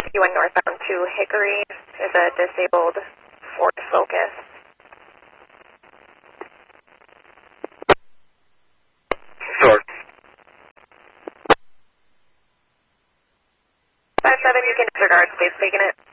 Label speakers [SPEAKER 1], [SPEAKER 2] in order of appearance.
[SPEAKER 1] 51 northbound to Hickory is a disabled Ford Focus.
[SPEAKER 2] Source.
[SPEAKER 1] 57, you can disregard, please taking it.